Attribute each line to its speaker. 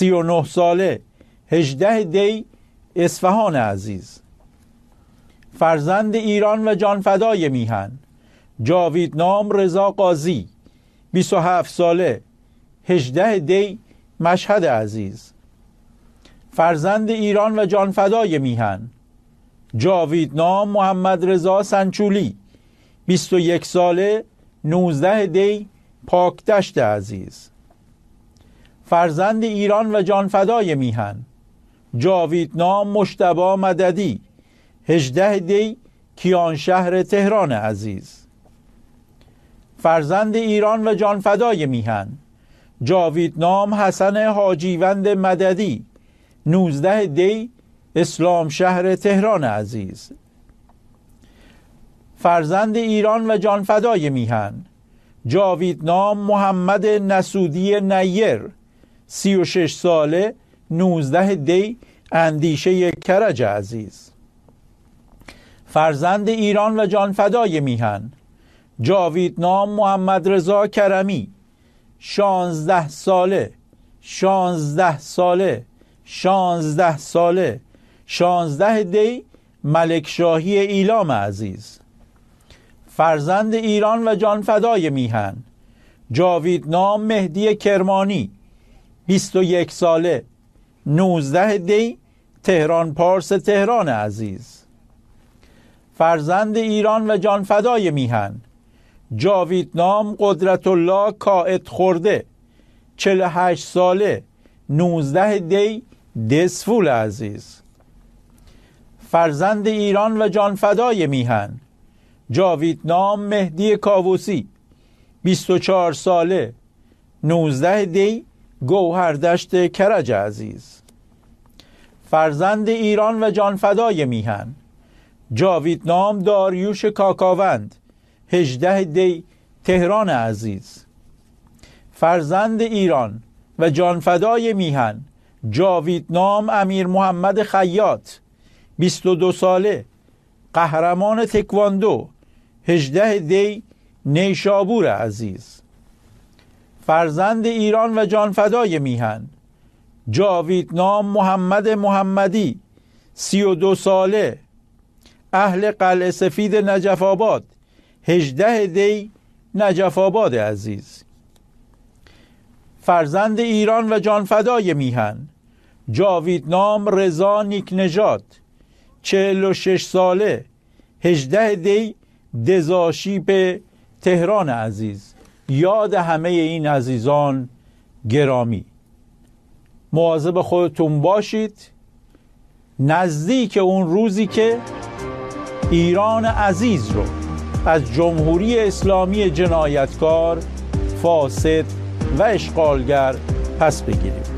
Speaker 1: 39 ساله 18 دی اصفهان عزیز. فرزند ایران و جانفدای میهن جاویدنام رضا قاضی 27 ساله 18 دی مشهد عزیز. فرزند ایران و جانفدای میهن جاویدنام محمد رضا سنچولی 21 ساله 19 دی پاکدشت عزیز. فرزند ایران و جانفدای میهن جاویدنام مجتبی مددی 18 دی کیانشهر تهران عزیز. فرزند ایران و جانفدای میهن جاویدنام حسن حاجیوند مددی 19 دی اسلام شهر تهران عزیز. فرزند ایران و جانفدای میهن جاویدنام محمد نسودی نیر 36 ساله 19 دی اندیشه کرج عزیز. فرزند ایران و جانفدای میهن جاویدنام محمد رضا کرمی 16 ساله 16 دی ملکشاهی ایلام عزیز. فرزند ایران و جانفدای میهن جاویدنام مهدی کرمانی 21 ساله 19 دی تهران پارس تهران عزیز. فرزند ایران و جانفدای میهن جاویدنام قدرت الله کائد خورده 48 ساله 19 دی دسفول عزیز. فرزند ایران و جانفدای میهن جاویدنام مهدی کاووسی 24 ساله 19 دی گوهردشت کرج عزیز. فرزند ایران و جانفدای میهن جاویدنام داریوش کاکاوند 18 دی تهران عزیز. فرزند ایران و جانفدای میهن جاویدنام امیر محمد خیاط 22 ساله قهرمان تکواندو 18 دی نیشابور عزیز. فرزند ایران و جانفدای میهن جاویدنام محمد محمدی 32 ساله اهل قلعه سفید نجف آباد 18 دی نجف آباد عزیز. فرزند ایران و جانفدای میهن جاویدنام رضا نیکنژاد 46 ساله 18 دی دزاشیب تهران عزیز. یاد همه این عزیزان گرامی. مواظب خودتون باشید. نزدیک اون روزی که ایران عزیز رو از جمهوری اسلامی جنایتکار، فاسد و اشغالگر پس بگیریم.